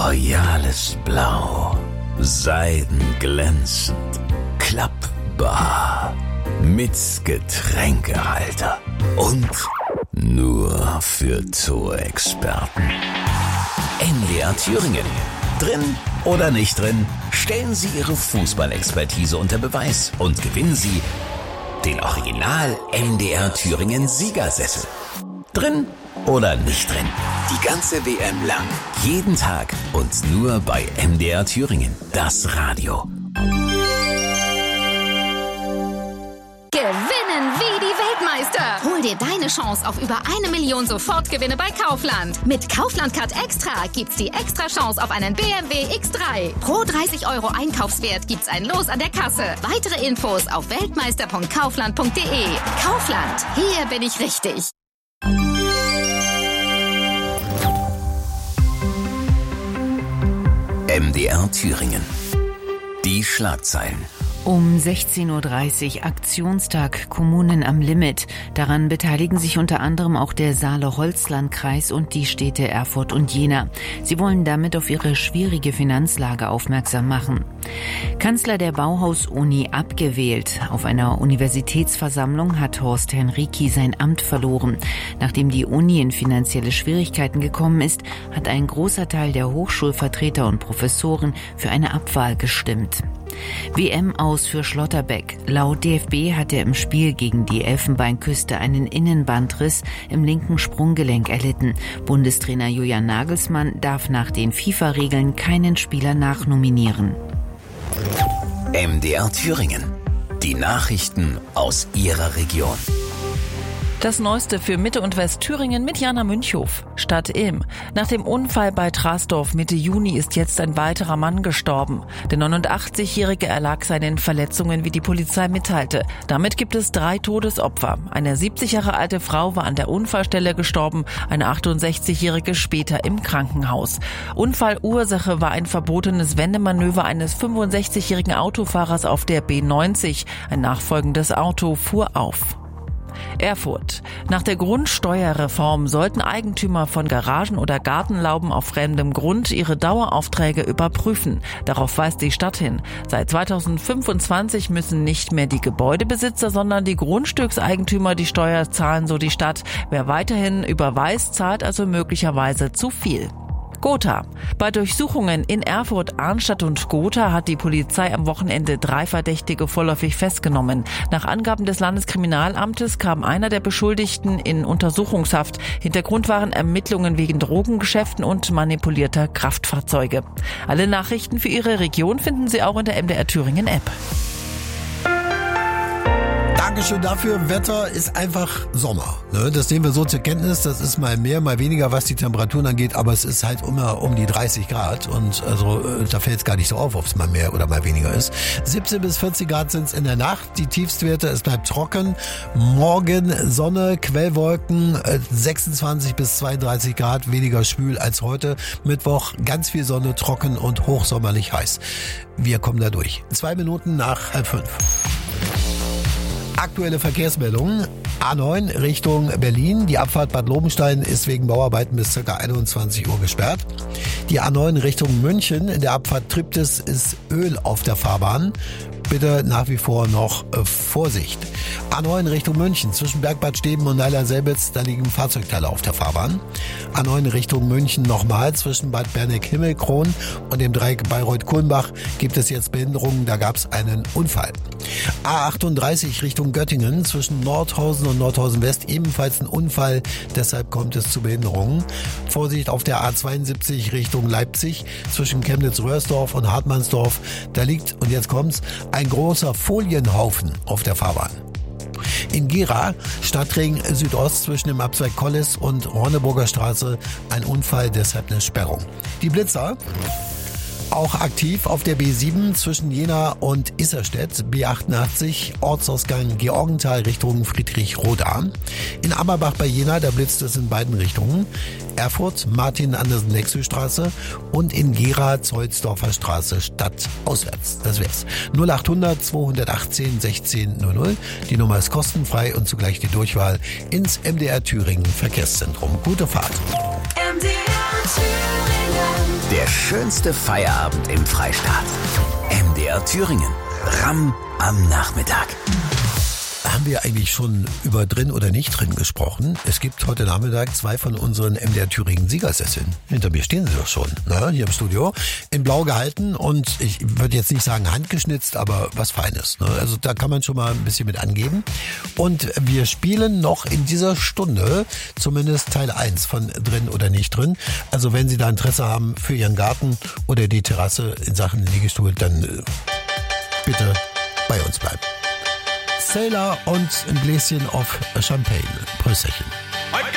royales Blau, seidenglänzend, klappbar, mit Getränkehalter und nur für Tourexperten. MDR Thüringen. Drin oder nicht drin, stellen Sie Ihre Fußballexpertise unter Beweis und gewinnen Sie den Original MDR Thüringen Siegersessel. Drin oder nicht drin, die ganze WM lang, jeden Tag und nur bei MDR Thüringen, das Radio. Gewinnen wie die Weltmeister. Hol dir deine Chance auf über 1 Million Sofortgewinne bei Kaufland. Mit Kaufland-Card Extra gibt's die extra Chance auf einen BMW X3. Pro 30 € Einkaufswert gibt's ein Los an der Kasse. Weitere Infos auf weltmeister.kaufland.de. Kaufland, hier bin ich richtig. MDR Thüringen. Die Schlagzeilen. Um 16.30 Uhr Aktionstag Kommunen am Limit. Daran beteiligen sich unter anderem auch der Saale-Holzland-Kreis und die Städte Erfurt und Jena. Sie wollen damit auf ihre schwierige Finanzlage aufmerksam machen. Kanzler der Bauhaus-Uni abgewählt. Auf einer Universitätsversammlung hat Horst Henrici sein Amt verloren. Nachdem die Uni in finanzielle Schwierigkeiten gekommen ist, hat ein großer Teil der Hochschulvertreter und Professoren für eine Abwahl gestimmt. WM aus für Schlotterbeck. Laut DFB hat er im Spiel gegen die Elfenbeinküste einen Innenbandriss im linken Sprunggelenk erlitten. Bundestrainer Julian Nagelsmann darf nach den FIFA-Regeln keinen Spieler nachnominieren. MDR Thüringen. Die Nachrichten aus Ihrer Region. Das Neueste für Mitte- und Westthüringen mit Jana Münchhof. Stadt Ilm. Nach dem Unfall bei Trasdorf Mitte Juni ist jetzt ein weiterer Mann gestorben. Der 89-Jährige erlag seinen Verletzungen, wie die Polizei mitteilte. Damit gibt es 3 Todesopfer. Eine 70 Jahre alte Frau war an der Unfallstelle gestorben, eine 68-Jährige später im Krankenhaus. Unfallursache war ein verbotenes Wendemanöver eines 65-jährigen Autofahrers auf der B90. Ein nachfolgendes Auto fuhr auf. Erfurt. Nach der Grundsteuerreform sollten Eigentümer von Garagen oder Gartenlauben auf fremdem Grund ihre Daueraufträge überprüfen. Darauf weist die Stadt hin. Seit 2025 müssen nicht mehr die Gebäudebesitzer, sondern die Grundstückseigentümer die Steuer zahlen, so die Stadt. Wer weiterhin überweist, zahlt also möglicherweise zu viel. Gotha. Bei Durchsuchungen in Erfurt, Arnstadt und Gotha hat die Polizei am Wochenende 3 Verdächtige vorläufig festgenommen. Nach Angaben des Landeskriminalamtes kam einer der Beschuldigten in Untersuchungshaft. Hintergrund waren Ermittlungen wegen Drogengeschäften und manipulierter Kraftfahrzeuge. Alle Nachrichten für Ihre Region finden Sie auch in der MDR Thüringen App. Dankeschön dafür. Wetter ist einfach Sommer. Das nehmen wir so zur Kenntnis. Das ist mal mehr, mal weniger, was die Temperaturen angeht. Aber es ist halt immer um die 30 Grad. Und also da fällt es gar nicht so auf, ob es mal mehr oder mal weniger ist. 17 bis 40 Grad sind es in der Nacht. Die Tiefstwerte, es bleibt trocken. Morgen Sonne, Quellwolken, 26 bis 32 Grad, weniger schwül als heute. Mittwoch ganz viel Sonne, trocken und hochsommerlich heiß. Wir kommen da durch. 2 Minuten nach 4:30. Aktuelle Verkehrsmeldungen. A9 Richtung Berlin. Die Abfahrt Bad Lobenstein ist wegen Bauarbeiten bis ca. 21 Uhr gesperrt. Die A9 Richtung München. In der Abfahrt Triptis ist Öl auf der Fahrbahn. Bitte nach wie vor noch Vorsicht. A9 Richtung München. Zwischen Bergbad Steben und Neiler-Selbitz, da liegen Fahrzeugteile auf der Fahrbahn. A9 Richtung München nochmal. Zwischen Bad Berneck-Himmelkron und dem Dreieck Bayreuth-Kulmbach gibt es jetzt Behinderungen. Da gab es einen Unfall. A38 Richtung Göttingen. Zwischen Nordhausen und Nordhausen West ebenfalls ein Unfall. Deshalb kommt es zu Behinderungen. Vorsicht auf der A72 Richtung Leipzig. Zwischen Chemnitz-Röhrsdorf und Hartmannsdorf. Da liegt, und jetzt kommt's, ein großer Folienhaufen auf der Fahrbahn. In Gera, Stadtring Südost zwischen dem Abzweig Kollis und Ronneburger Straße, ein Unfall, deshalb eine Sperrung. Die Blitzer auch aktiv auf der B7 zwischen Jena und Isserstedt, B88 Ortsausgang Georgenthal Richtung Friedrich-Roda. In Ammerbach bei Jena, da blitzt es in beiden Richtungen. Erfurt, Martin-Andersen-Nexö-Straße und in Gera, Zollsdorfer Straße, stadtauswärts. Das wär's. 0800 218 1600. Die Nummer ist kostenfrei und zugleich die Durchwahl ins MDR Thüringen Verkehrszentrum. Gute Fahrt. MDR Thüringen. Der schönste Feierabend im Freistaat. MDR Thüringen. Ramm am Nachmittag. Haben wir eigentlich schon über drin oder nicht drin gesprochen? Es gibt heute Nachmittag 2 von unseren MDR Thüringen Siegersesseln. Hinter mir stehen sie doch schon, ne? Hier im Studio. In blau gehalten und ich würde jetzt nicht sagen handgeschnitzt, aber was Feines, ne? Also da kann man schon mal ein bisschen mit angeben. Und wir spielen noch in dieser Stunde zumindest Teil 1 von drin oder nicht drin. Also wenn Sie da Interesse haben für Ihren Garten oder die Terrasse in Sachen Liegestuhl, dann bitte bei uns bleiben. Sailor und ein Gläschen auf Champagne. Prösterchen.